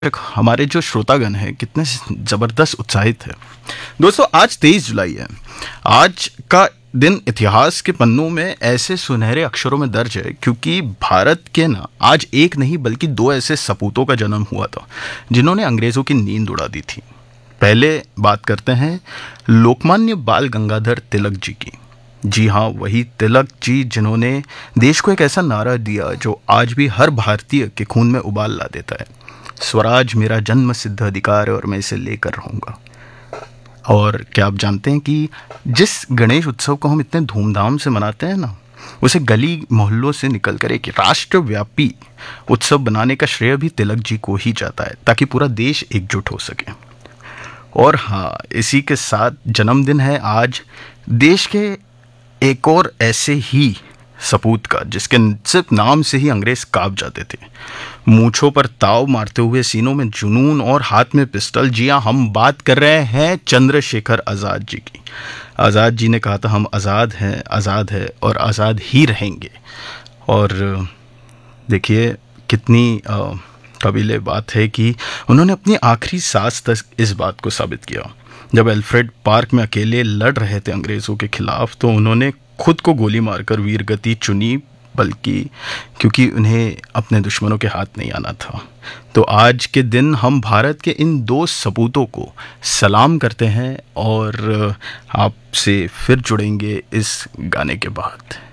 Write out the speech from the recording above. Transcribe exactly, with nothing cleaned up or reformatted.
एक हमारे जो श्रोतागण हैं कितने ज़बरदस्त उत्साहित है। दोस्तों, आज तेईस जुलाई है। आज का दिन इतिहास के पन्नों में ऐसे सुनहरे अक्षरों में दर्ज है क्योंकि भारत के ना आज एक नहीं बल्कि दो ऐसे सपूतों का जन्म हुआ था जिन्होंने अंग्रेज़ों की नींद उड़ा दी थी। पहले बात करते हैं लोकमान्य बाल गंगाधर तिलक जी की। जी हाँ, वही तिलक जी जिन्होंने देश को एक ऐसा नारा दिया जो आज भी हर भारतीय के खून में उबाल ला देता है, स्वराज मेरा जन्म सिद्ध अधिकार है और मैं इसे लेकर रहूँगा। और क्या आप जानते हैं कि जिस गणेश उत्सव को हम इतने धूमधाम से मनाते हैं ना, उसे गली मोहल्लों से निकलकर एक राष्ट्रव्यापी उत्सव बनाने का श्रेय भी तिलक जी को ही जाता है ताकि पूरा देश एकजुट हो सके। और हाँ, इसी के साथ जन्मदिन है आज देश के एक और ऐसे ही सपूत का जिसके सिर्फ नाम से ही अंग्रेज कांप जाते थे। मूंछों पर ताव मारते हुए, सीनों में जुनून और हाथ में पिस्टल। जी हाँ, हम बात कर रहे हैं चंद्रशेखर आज़ाद जी की। आज़ाद जी ने कहा था, हम आज़ाद हैं, आज़ाद है और आज़ाद ही रहेंगे। और देखिए कितनी काबिले बात है कि उन्होंने अपनी आखिरी सांस तक इस बात को साबित किया। जब एल्फ्रेड पार्क में अकेले लड़ रहे थे अंग्रेज़ों के खिलाफ तो उन्होंने खुद को गोली मारकर वीरगति चुनी, बल्कि क्योंकि उन्हें अपने दुश्मनों के हाथ नहीं आना था। तो आज के दिन हम भारत के इन दो सपूतों को सलाम करते हैं और आपसे फिर जुड़ेंगे इस गाने के बाद।